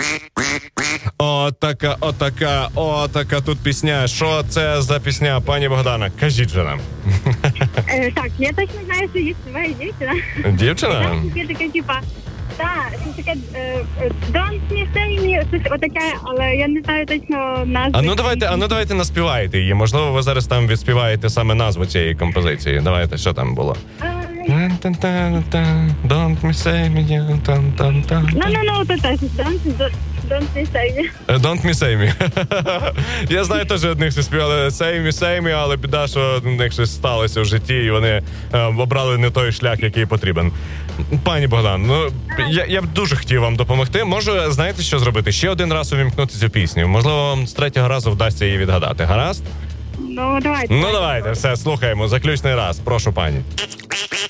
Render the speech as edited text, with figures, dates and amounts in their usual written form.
Отака тут пісня. Що це за пісня, пані Богдана? Кажіть же нам. Так, я точно знаю, що їх співає дівчина. Дівчина? Так, таке, типа, так, щось таке, Don't me say me, щось отаке, але я не знаю точно назву. А ну давайте наспіваєте її. Можливо, ви зараз там відспіваєте саме назву цієї композиції. Давайте, що там було? Don't me say me, Ну, то теж, Don't me say me. Don't me say me. Я знаю теж одних, що співали say me, але біда, що в них щось сталося в житті, і вони обрали не той шлях, який потрібен. Пані Богдан, ну, я б дуже хотів вам допомогти. Можу, знаєте, що зробити? Ще один раз увімкнути цю пісню. Можливо, вам з третього разу вдасться її відгадати. Гаразд? Ну, давайте. Ну, давайте, все, слухаємо. Заключний раз. Прошу, пані.